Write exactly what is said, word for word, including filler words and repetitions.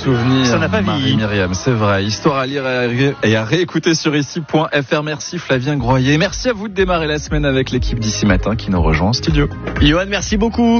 souvenirs. Ça n'a pas vieilli. Marie-Myriam, c'est vrai. Histoire à lire et à réécouter sur ici point f r. Merci Flavien Groyer. Merci à vous de démarrer la semaine avec l'équipe d'ici matin qui nous rejoint en studio. Johan, merci beaucoup.